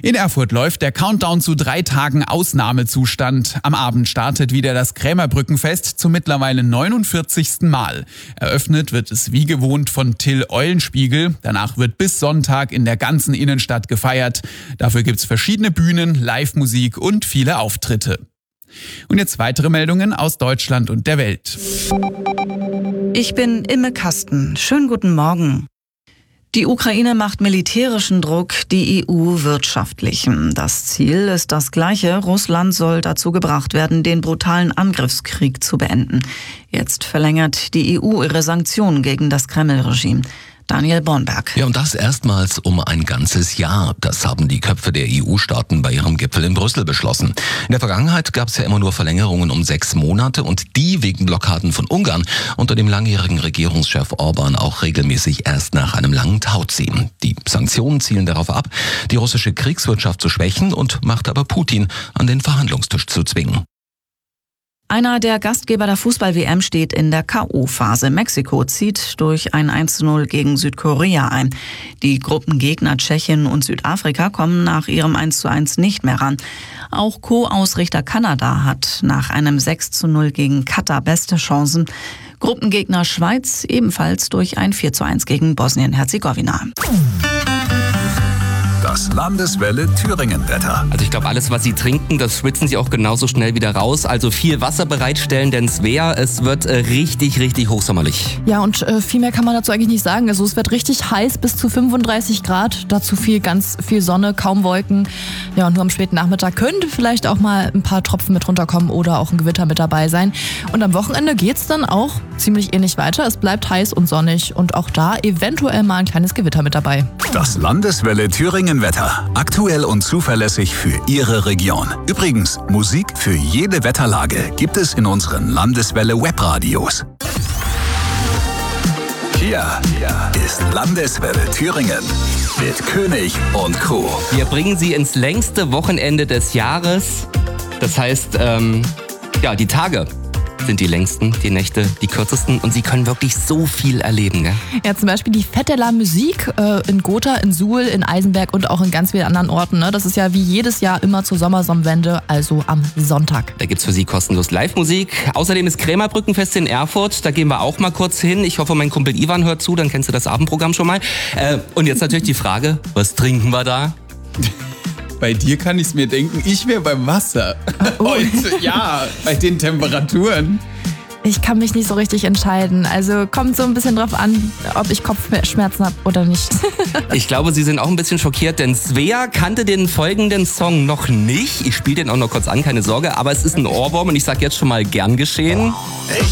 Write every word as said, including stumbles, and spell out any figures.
In Erfurt läuft der Countdown zu drei Tagen Ausnahmezustand. Am Abend startet wieder das Krämerbrückenfest zum mittlerweile neunundvierzigsten Mal. Eröffnet wird es wie gewohnt von Till Eulenspiegel. Danach wird bis Sonntag in der ganzen Innenstadt gefeiert. Dafür gibt's verschiedene Bühnen, Live-Musik und viele Auftritte. Und jetzt weitere Meldungen aus Deutschland und der Welt. Ich bin Imme Kasten. Schönen guten Morgen. Die Ukraine macht militärischen Druck, die E U wirtschaftlichen. Das Ziel ist das gleiche. Russland soll dazu gebracht werden, den brutalen Angriffskrieg zu beenden. Jetzt verlängert die E U ihre Sanktionen gegen das Kreml-Regime. Daniel Bornberg. Ja, und das erstmals um ein ganzes Jahr. Das haben die Köpfe der E U-Staaten bei ihrem Gipfel in Brüssel beschlossen. In der Vergangenheit gab es ja immer nur Verlängerungen um sechs Monate und die wegen Blockaden von Ungarn unter dem langjährigen Regierungschef Orban auch regelmäßig erst nach einem langen Tauziehen. Die Sanktionen zielen darauf ab, die russische Kriegswirtschaft zu schwächen und macht aber Putin an den Verhandlungstisch zu zwingen. Einer der Gastgeber der Fußball-W M steht in der K O-Phase. Mexiko zieht durch ein eins zu null gegen Südkorea ein. Die Gruppengegner Tschechien und Südafrika kommen nach ihrem eins zu eins nicht mehr ran. Auch Co-Ausrichter Kanada hat nach einem sechs zu null gegen Katar beste Chancen. Gruppengegner Schweiz ebenfalls durch ein vier zu eins gegen Bosnien-Herzegowina. Das Landeswelle Thüringen-Wetter. Also ich glaube, alles, was Sie trinken, das schwitzen Sie auch genauso schnell wieder raus. Also viel Wasser bereitstellen, denn Svea, es wird äh, richtig, richtig hochsommerlich. Ja, und äh, viel mehr kann man dazu eigentlich nicht sagen. Also es wird richtig heiß, bis zu fünfunddreißig Grad. Dazu viel, ganz viel Sonne, kaum Wolken. Ja, und nur am späten Nachmittag könnte vielleicht auch mal ein paar Tropfen mit runterkommen oder auch ein Gewitter mit dabei sein. Und am Wochenende geht's dann auch ziemlich ähnlich weiter. Es bleibt heiß und sonnig und auch da eventuell mal ein kleines Gewitter mit dabei. Das Landeswelle Thüringen-Wetter. Aktuell und zuverlässig für Ihre Region. Übrigens, Musik für jede Wetterlage gibt es in unseren Landeswelle Webradios. Hier ist Landeswelle Thüringen mit König und Crew. Wir bringen Sie ins längste Wochenende des Jahres. Das heißt, ähm, ja, die Tage sind die längsten, die Nächte die kürzesten und Sie können wirklich so viel erleben. Gell? Ja, zum Beispiel die Fête de la Musique äh, in Gotha, in Suhl, in Eisenberg und auch in ganz vielen anderen Orten. Ne? Das ist ja wie jedes Jahr immer zur Sommersonnenwende, also am Sonntag. Da gibt's für Sie kostenlos Live-Musik. Außerdem ist Krämerbrückenfest in Erfurt. Da gehen wir auch mal kurz hin. Ich hoffe, mein Kumpel Ivan hört zu, dann kennst du das Abendprogramm schon mal. Äh, und jetzt natürlich die Frage, was trinken wir da? Bei dir kann ich es mir denken, ich wäre beim Wasser. Oh. Und ja, bei den Temperaturen. Ich kann mich nicht so richtig entscheiden. Also kommt so ein bisschen drauf an, ob ich Kopfschmerzen habe oder nicht. Ich glaube, Sie sind auch ein bisschen schockiert, denn Svea kannte den folgenden Song noch nicht. Ich spiele den auch noch kurz an, keine Sorge. Aber es ist ein Ohrwurm und ich sage jetzt schon mal gern geschehen. Ich